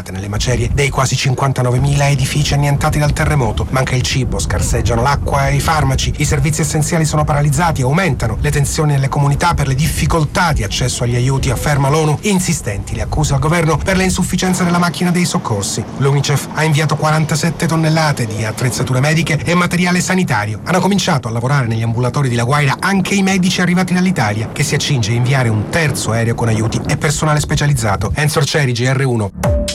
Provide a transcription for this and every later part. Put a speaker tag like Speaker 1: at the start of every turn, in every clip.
Speaker 1: strofinate nelle macerie dei quasi 59.000 edifici annientati dal terremoto. Manca il cibo, scarseggiano l'acqua e i farmaci, i servizi essenziali sono paralizzati, aumentano le tensioni nelle comunità per le difficoltà di accesso agli aiuti, afferma l'ONU. Insistenti le accuse al governo per le insufficienze della macchina dei soccorsi. L'UNICEF ha inviato 47 tonnellate di attrezzature mediche e materiale sanitario. Hanno cominciato a lavorare negli ambulatori di La Guaira anche i medici arrivati dall'Italia, che si accinge a inviare un terzo aereo con aiuti e personale specializzato. Enzo Orceri, GR1.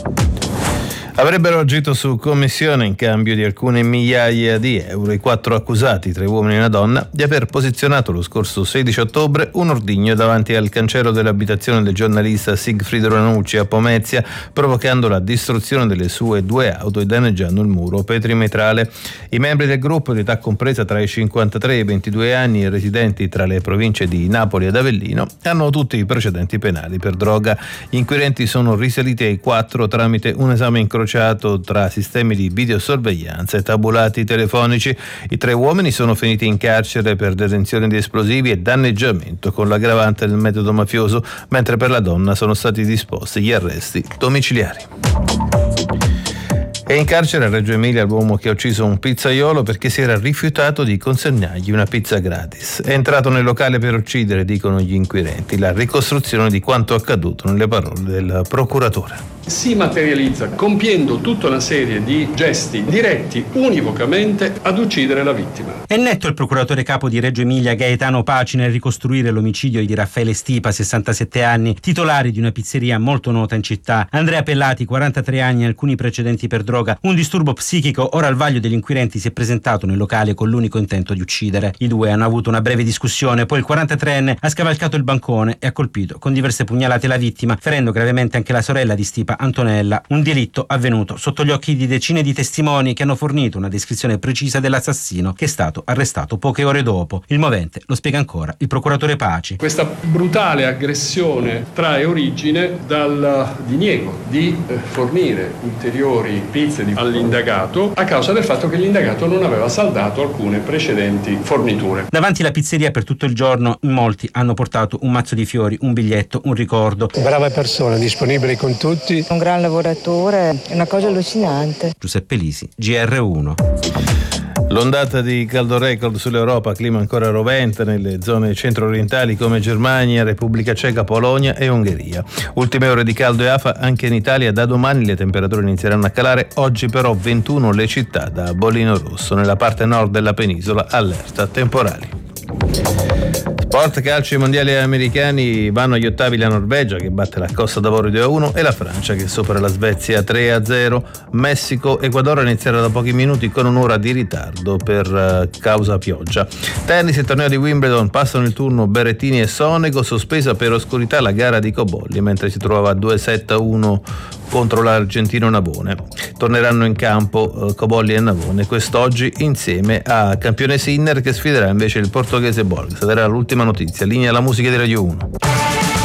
Speaker 2: Avrebbero agito su commissione in cambio di alcune migliaia di euro i 4 accusati, 3 uomini e una donna, di aver posizionato lo scorso 16 ottobre un ordigno davanti al cancello dell'abitazione del giornalista Sigfrido Ranucci a Pomezia, provocando la distruzione delle sue 2 auto e danneggiando il muro perimetrale. I membri del gruppo, di età compresa tra i 53 e i 22 anni e residenti tra le province di Napoli ed Avellino, hanno tutti i precedenti penali per droga. Gli inquirenti sono risaliti ai 4 tramite un esame incrociato tra sistemi di videosorveglianza e tabulati telefonici. I 3 uomini sono finiti in carcere per detenzione di esplosivi e danneggiamento con l'aggravante del metodo mafioso, mentre per la donna sono stati disposti gli arresti domiciliari. È in carcere a Reggio Emilia l'uomo che ha ucciso un pizzaiolo perché si era rifiutato di consegnargli una pizza gratis. È entrato nel locale per uccidere, dicono gli inquirenti. La ricostruzione di quanto accaduto nelle parole del procuratore.
Speaker 3: Si materializza compiendo tutta una serie di gesti diretti univocamente ad uccidere la vittima.
Speaker 4: È netto il procuratore capo di Reggio Emilia Gaetano Paci nel ricostruire l'omicidio di Raffaele Stipa, 67 anni, titolare di una pizzeria molto nota in città. Andrea Pellati, 43 anni e alcuni precedenti per droga, un disturbo psichico. Ora al vaglio degli inquirenti si è presentato nel locale con l'unico intento di uccidere. I due hanno avuto una breve discussione, poi il 43enne ha scavalcato il bancone e ha colpito con diverse pugnalate la vittima, ferendo gravemente anche la sorella di Stipa, Antonella. Un delitto avvenuto sotto gli occhi di decine di testimoni che hanno fornito una descrizione precisa dell'assassino, che è stato arrestato poche ore dopo. Il movente lo spiega ancora il procuratore Paci.
Speaker 3: Questa brutale aggressione trae origine dal diniego di fornire ulteriori pizze all'indagato a causa del fatto che l'indagato non aveva saldato alcune precedenti forniture.
Speaker 4: Davanti alla pizzeria per tutto il giorno in molti hanno portato un mazzo di fiori, un biglietto, un ricordo.
Speaker 5: Brava persona, disponibile con tutti.
Speaker 6: Un gran lavoratore, è una cosa allucinante.
Speaker 4: Giuseppe Lisi, GR1.
Speaker 2: L'ondata di caldo record sull'Europa, clima ancora rovente nelle zone centro-orientali come Germania, Repubblica Ceca, Polonia e Ungheria. Ultime ore di caldo e afa anche in Italia. Da domani le temperature inizieranno a calare. Oggi però 21 le città da bollino rosso. Nella parte nord della penisola allerta temporali. Sport, calcio, i mondiali americani. Vanno agli ottavi la Norvegia che batte la Costa d'Avorio 2-1 e la Francia che supera la Svezia 3-0. Messico, Ecuador inizierà da pochi minuti con un'ora di ritardo per causa pioggia. Tennis, il torneo di Wimbledon, passano il turno Berrettini e Sonego, sospesa per oscurità la gara di Cobolli mentre si trovava a 2-7-1 contro l'argentino Navone. Torneranno in campo Cobolli e Navone quest'oggi insieme a campione Sinner che sfiderà invece il portoghese Borg. Sarà l'ultima notizia. Linea alla musica di Radio 1.